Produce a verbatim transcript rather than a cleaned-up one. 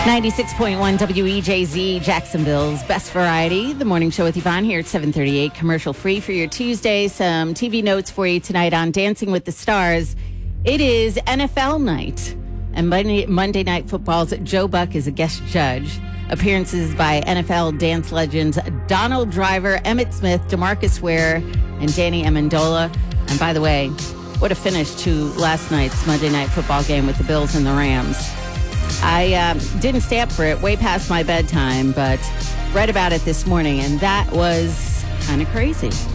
ninety-six point one W E J Z, Jacksonville's best variety. The morning show with Yvonne here at seven thirty-eight, commercial free for your Tuesday. Some T V notes for you tonight on Dancing with the Stars. It is N F L night, and Monday, Monday Night Football's Joe Buck is a guest judge. Appearances by N F L dance legends Donald Driver, Emmitt Smith, DeMarcus Ware, and Danny Amendola. And by the way, what a finish to last night's Monday Night Football game with the Bills and the Rams. I um, didn't stay up for it way past my bedtime, but read about it this morning, and that was kind of crazy.